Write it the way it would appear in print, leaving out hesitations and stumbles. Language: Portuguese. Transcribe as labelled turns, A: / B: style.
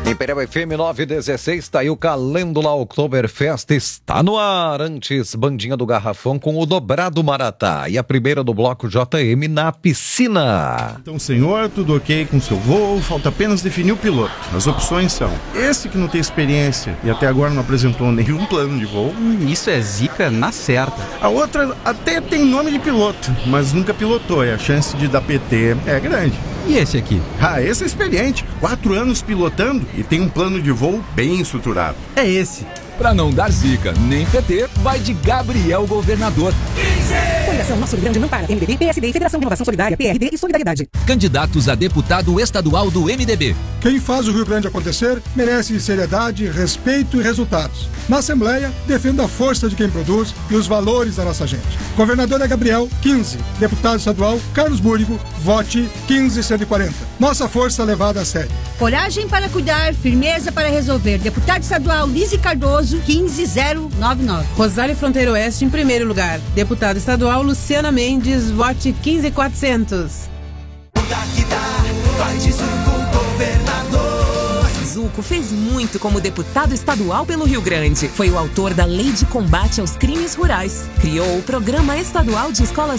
A: Imperial FM 916, tá aí o Calêndula Oktoberfest, está no ar. Antes, Bandinha do Garrafão com o Dobrado Maratá e a primeira do bloco JM na piscina.
B: Então, senhor, tudo ok com seu voo, falta apenas definir o piloto. As opções são: esse que não tem experiência e até agora não apresentou nenhum plano de voo.
C: Isso é zica na certa.
B: A outra até tem nome de piloto, mas nunca pilotou e a chance de dar PT é grande.
C: E esse aqui?
B: Esse é experiente, 4 anos pilotando e tem um plano de voo bem estruturado.
C: É esse.
D: Pra não dar zica nem PT, vai de Gabriel Governador.
E: Coligação Nosso Rio Grande não para. MDB, PSD, Federação de Inovação Solidária, PRD e Solidariedade.
D: Candidatos a deputado estadual do MDB.
F: Quem faz o Rio Grande acontecer merece seriedade, respeito e resultados. Na Assembleia, defendo a força de quem produz e os valores da nossa gente. Governador é Gabriel, 15. Deputado estadual, Carlos Búrigo, vote 15140. Nossa força levada a sério.
G: Coragem para cuidar, firmeza para resolver. Deputado estadual Lise Cardoso, 15099.
H: Rosário Fronteiro Oeste em primeiro lugar. Deputado estadual Luciana Mendes, vote 15400.
I: Zuco fez muito como deputado estadual pelo Rio Grande. Foi o autor da Lei de Combate aos Crimes Rurais. Criou o Programa Estadual de Escolas